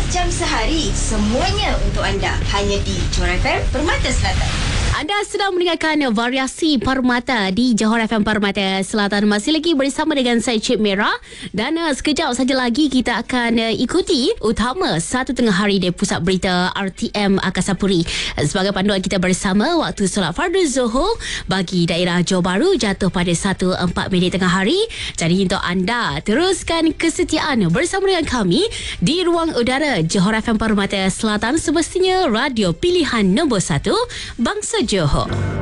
jam sehari. Semuanya untuk anda. Hanya di Johor FM Permata Selatan. Anda sedang mendengarkan Variasi Permata di Johor FM Permata Selatan. Masih lagi bersama dengan saya Cik Merah. Dan sekejap saja lagi kita akan ikuti utama 1 tengah hari di Pusat Berita RTM Angkasa Puri. Sebagai panduan kita bersama, waktu solat fardu Zuhur bagi daerah Johor Bahru jatuh pada 1:04 tengah hari. Jadi untuk anda teruskan kesetiaan bersama dengan kami di ruang udara Johor FM Permata Selatan, semestinya radio pilihan nombor 1 Bangsa Johor.